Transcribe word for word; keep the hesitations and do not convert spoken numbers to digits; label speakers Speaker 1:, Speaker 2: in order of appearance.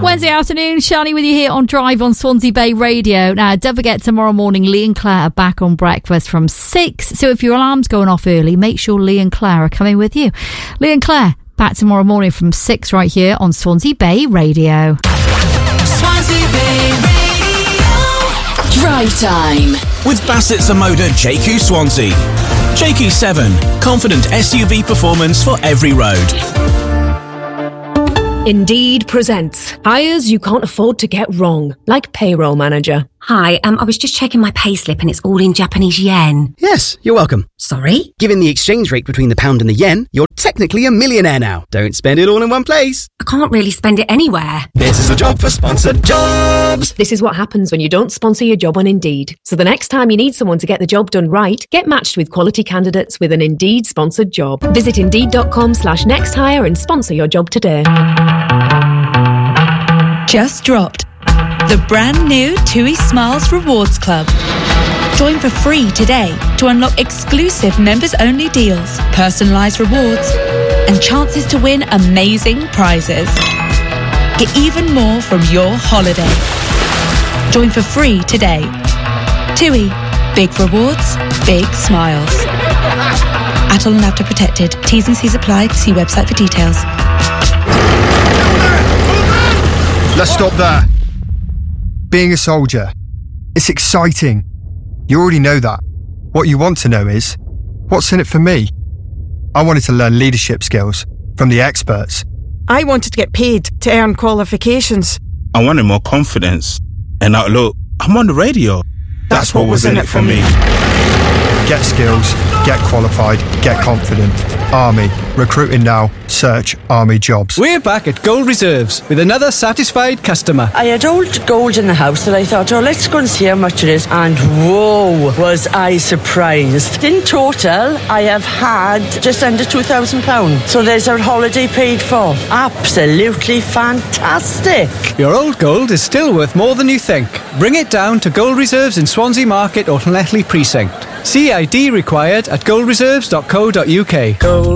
Speaker 1: Wednesday afternoon, Shani with you here on Drive on Swansea Bay Radio. Now, don't forget, tomorrow morning, Lee and Claire are back on breakfast from six. So if your alarm's going off early, make sure Lee and Claire are coming with you. Lee and Claire, back tomorrow morning from six right here on Swansea Bay Radio.
Speaker 2: Swansea Bay Radio. Drive time.
Speaker 3: With Bassett's Amoda J Q Swansea. J Q seven, confident S U V performance for every road.
Speaker 4: Indeed presents hires you can't afford to get wrong, like payroll manager.
Speaker 5: Hi, um, I was just checking my payslip and it's all in Japanese yen.
Speaker 6: Yes, you're welcome.
Speaker 5: Sorry?
Speaker 6: Given the exchange rate between the pound and the yen, you're technically a millionaire now. Don't spend it all in one place.
Speaker 5: I can't really spend it anywhere.
Speaker 6: This is a job for sponsored jobs.
Speaker 4: This is what happens when you don't sponsor your job on Indeed. So the next time you need someone to get the job done right, get matched with quality candidates with an Indeed sponsored job. Visit indeed.com slash next hire and sponsor your job today.
Speaker 7: Just dropped the brand new TUI Smiles Rewards Club. Join for free today to unlock exclusive members-only deals, personalised rewards, and chances to win amazing prizes. Get even more from your holiday. Join for free today. TUI. Big rewards, big smiles. Atoll and Apta protected. T's and C's apply. See website for details.
Speaker 8: Let's stop there. Being a soldier, it's exciting. You already know that. What you want to know is, what's in it for me? I wanted to learn leadership skills from the experts.
Speaker 9: I wanted to get paid to earn qualifications.
Speaker 10: I wanted more confidence. And now look, I'm on the radio. That's what was in it for me.
Speaker 8: Get skills, get qualified, get confident. Army. Recruiting now. Search Army jobs.
Speaker 11: We're back at Gold Reserves with another satisfied customer.
Speaker 12: I had old gold in the house that I thought, oh, let's go and see how much it is. And whoa, was I surprised. In total, I have had just under two thousand pounds. So there's our holiday paid for. Absolutely fantastic.
Speaker 11: Your old gold is still worth more than you think. Bring it down to Gold Reserves in Swansea Market or Llanelli Precinct. C I D required at gold reserves dot co dot uk.
Speaker 12: Gold.